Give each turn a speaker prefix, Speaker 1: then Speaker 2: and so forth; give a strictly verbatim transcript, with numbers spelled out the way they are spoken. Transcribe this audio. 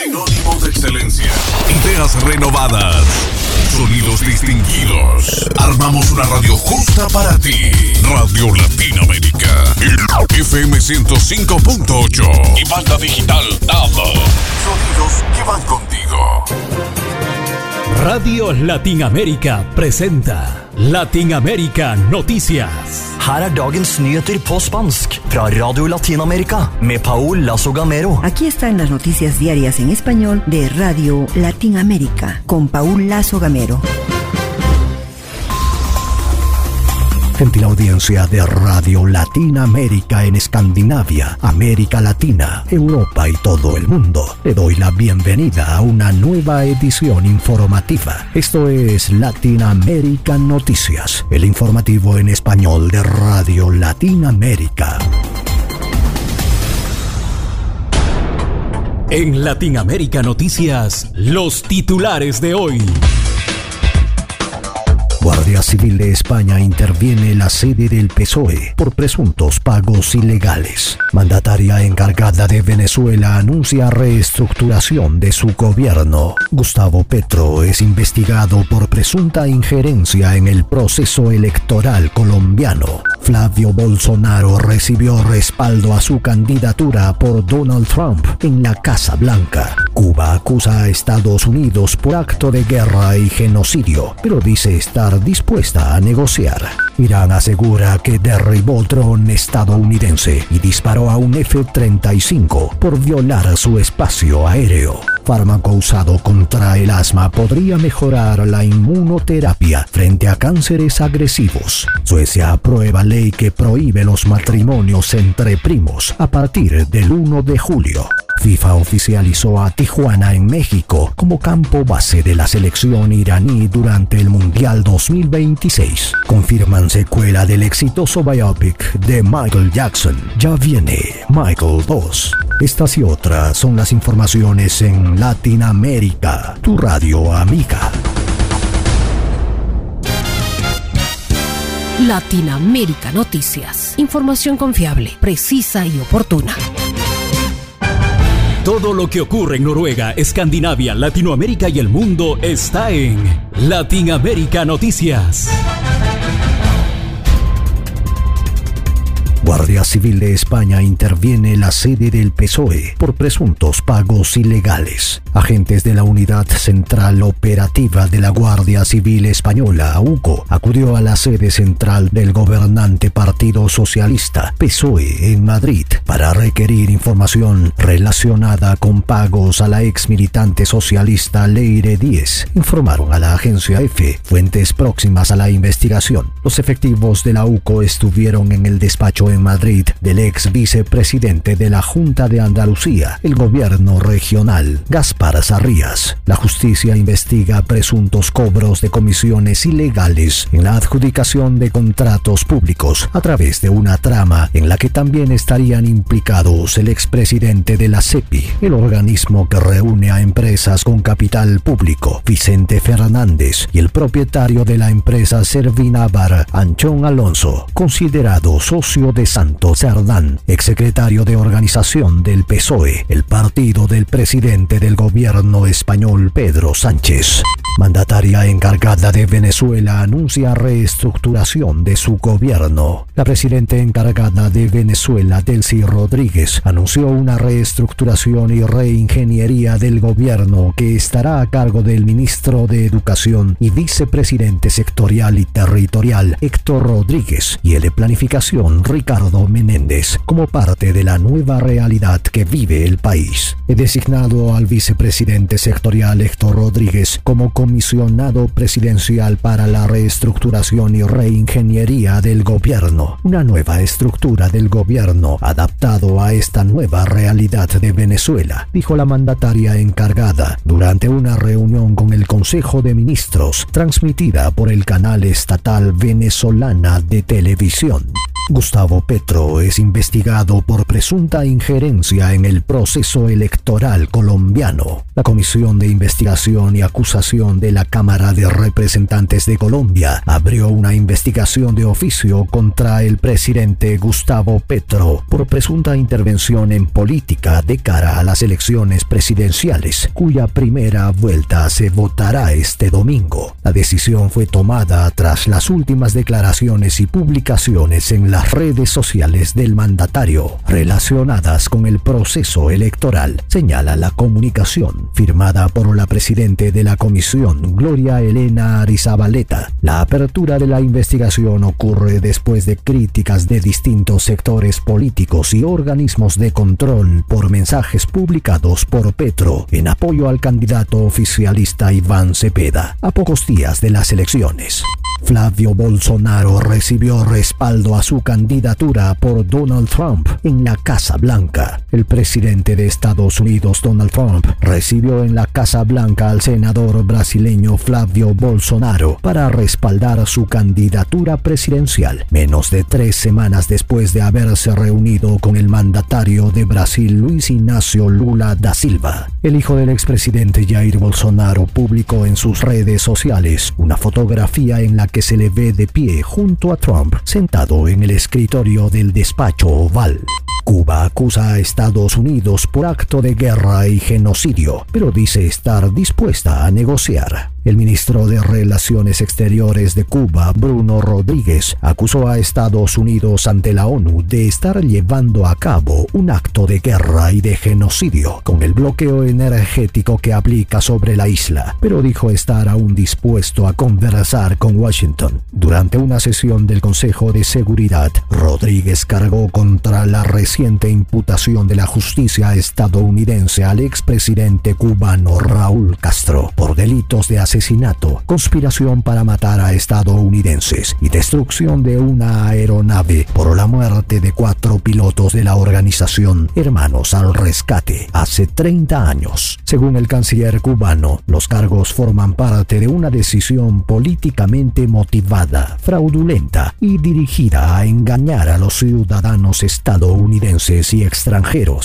Speaker 1: Sinónimo de excelencia. Ideas renovadas. Sonidos distinguidos. Armamos una radio justa para ti. Radio Latinoamérica. F M ciento cinco punto ocho. Y banda digital D A B. Sonidos que van contigo.
Speaker 2: Radio Latinoamérica presenta Latinoamérica Noticias.
Speaker 3: Her er dagens nyheter på spansk fra Radio Latinoamérica med Paul Lazo Gamero.
Speaker 4: Aquí están las noticias diarias en español de Radio Latinoamérica con Paul Lazo Gamero.
Speaker 5: Gentil audiencia de Radio Latinoamérica en Escandinavia, América Latina, Europa y todo el mundo. Le doy la bienvenida a una nueva edición informativa. Esto es Latinoamérica Noticias, el informativo en español de Radio Latinoamérica.
Speaker 2: En Latinoamérica Noticias, los titulares de hoy.
Speaker 5: Guardia Civil de España interviene en la sede del P S O E por presuntos pagos ilegales. Mandataria encargada de Venezuela anuncia reestructuración de su gobierno. Gustavo Petro es investigado por presunta injerencia en el proceso electoral colombiano. Flavio Bolsonaro recibió respaldo a su candidatura por Donald Trump en la Casa Blanca. Cuba acusa a Estados Unidos por acto de guerra y genocidio, pero dice estar dispuesta a negociar. Irán asegura que derribó dron estadounidense y disparó a un F treinta y cinco por violar su espacio aéreo. Fármaco usado contra el asma podría mejorar la inmunoterapia frente a cánceres agresivos. Suecia aprueba ley que prohíbe los matrimonios entre primos a partir del primero de julio. FIFA oficializó a Tijuana en México como campo base de la selección iraní durante el Mundial dos mil veintiséis. Confirman secuela del exitoso biopic de Michael Jackson. Ya viene Michael dos. Estas y otras son las informaciones en Latinoamérica, tu radio amiga.
Speaker 6: Latinoamérica Noticias. Información confiable, precisa y oportuna.
Speaker 2: Todo lo que ocurre en Noruega, Escandinavia, Latinoamérica y el mundo está en Latinoamérica Noticias.
Speaker 5: Guardia Civil de España interviene en la sede del P S O E por presuntos pagos ilegales. Agentes de la Unidad Central Operativa de la Guardia Civil Española, U C O, acudió a la sede central del gobernante Partido Socialista, P S O E, en Madrid, para requerir información relacionada con pagos a la ex militante socialista Leire Díez, informaron a la agencia EFE fuentes próximas a la investigación. Los efectivos de la U C O estuvieron en el despacho en Madrid del ex vicepresidente de la Junta de Andalucía, el gobierno regional, Gaspar Sarrías. La justicia investiga presuntos cobros de comisiones ilegales en la adjudicación de contratos públicos a través de una trama en la que también estarían implicados el expresidente de la SEPI, el organismo que reúne a empresas con capital público, Vicente Fernández, y el propietario de la empresa Servinavar, Anchón Alonso, considerado socio de Santos Cerdán, exsecretario de organización del P S O E, el partido del presidente del gobierno español Pedro Sánchez. Mandataria encargada de Venezuela anuncia reestructuración de su gobierno. La presidenta encargada de Venezuela, Delcy Rodríguez, anunció una reestructuración y reingeniería del gobierno que estará a cargo del ministro de Educación y vicepresidente sectorial y territorial, Héctor Rodríguez, y el de Planificación, Ricardo Menéndez, como parte de la nueva realidad que vive el país. He designado al vicepresidente sectorial Héctor Rodríguez como comisionado presidencial para la reestructuración y reingeniería del gobierno, una nueva estructura del gobierno adaptado a esta nueva realidad de Venezuela, dijo la mandataria encargada durante una reunión con el Consejo de Ministros transmitida por el canal estatal venezolana de televisión. Gustavo Petro es investigado por presunta injerencia en el proceso electoral colombiano. La Comisión de Investigación y Acusación de la Cámara de Representantes de Colombia abrió una investigación de oficio contra el presidente Gustavo Petro por presunta intervención en política de cara a las elecciones presidenciales, cuya primera vuelta se votará este domingo. La decisión fue tomada tras las últimas declaraciones y publicaciones en las redes sociales del mandatario relacionadas con el proceso electoral, señala la comunicación firmada por la presidente de la comisión, Gloria Elena Arizabaleta. La apertura de la investigación ocurre después de críticas de distintos sectores políticos y organismos de control por mensajes publicados por Petro en apoyo al candidato oficialista Iván Cepeda a pocos días de las elecciones. Flavio Bolsonaro recibió respaldo a su candidatura por Donald Trump en la Casa Blanca. El presidente de Estados Unidos, Donald Trump, recibió en la Casa Blanca al senador brasileño Flavio Bolsonaro para respaldar su candidatura presidencial, menos de tres semanas después de haberse reunido con el mandatario de Brasil, Luis Ignacio Lula da Silva. El hijo del expresidente Jair Bolsonaro publicó en sus redes sociales una fotografía en la que se le ve de pie junto a Trump, sentado en el escritorio del despacho oval. Cuba acusa a Estados Unidos por acto de guerra y genocidio, pero dice estar dispuesta a negociar. El ministro de Relaciones Exteriores de Cuba, Bruno Rodríguez, acusó a Estados Unidos ante la ONU de estar llevando a cabo un acto de guerra y de genocidio con el bloqueo energético que aplica sobre la isla, pero dijo estar aún dispuesto a conversar con Washington. Durante una sesión del Consejo de Seguridad, Rodríguez cargó contra la reciente imputación de la justicia estadounidense al expresidente cubano Raúl Castro por delitos de asesinato, conspiración para matar a estadounidenses y destrucción de una aeronave por la muerte de cuatro pilotos de la organización Hermanos al Rescate hace treinta años. Según el canciller cubano, los cargos forman parte de una decisión políticamente motivada, fraudulenta y dirigida a engañar a los ciudadanos estadounidenses y extranjeros